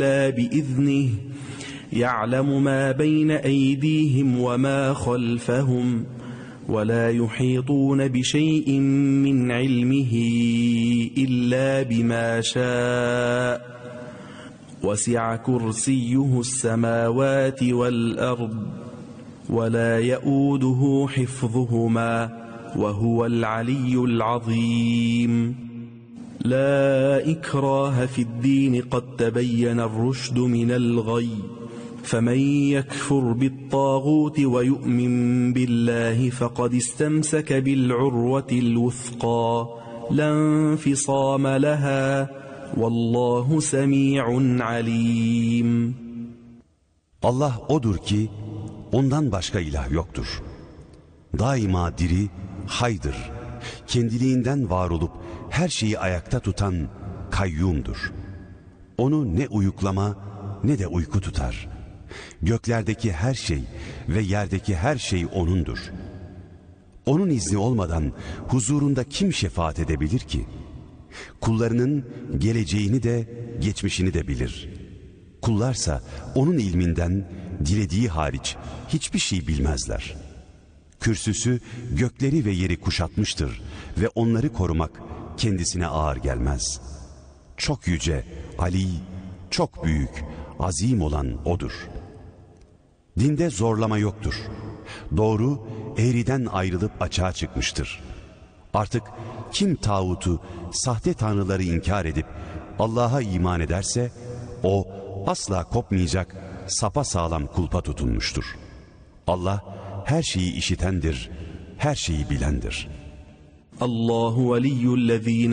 بإذنه يعلم ما بين أيديهم وما خلفهم ولا يحيطون بشيء من علمه إلا بما شاء وسع كرسيه السماوات والأرض ولا يؤوده حفظهما وهو العلي العظيم لا إكراه في الدين قد تبين الرشد من الغي فمن يكفر بالطاغوت ويؤمن بالله فقد استمسك بالعروة الوثقى لا انفصام لها والله سميع عليم. Allah odur ki ondan başka ilah yoktur. Daima diri, haydır. Kendiliğinden var olup her şeyi ayakta tutan kayyumdur. Onu ne uyuklama ne de uyku tutar. Göklerdeki her şey ve yerdeki her şey O'nundur. O'nun izni olmadan huzurunda kim şefaat edebilir ki? Kullarının geleceğini de geçmişini de bilir. Kullarsa O'nun ilminden dilediği hariç hiçbir şey bilmezler. Kürsüsü gökleri ve yeri kuşatmıştır ve onları korumak kendisine ağır gelmez. Çok yüce, Ali, çok büyük, azim olan O'dur. Dinde zorlama yoktur. Doğru, eğriden ayrılıp açığa çıkmıştır. Artık kim tağutu, sahte tanrıları inkar edip Allah'a iman ederse, o asla kopmayacak, sapasağlam kulpa tutulmuştur. Allah her şeyi işitendir, her şeyi bilendir. Allahu veliyyullezîne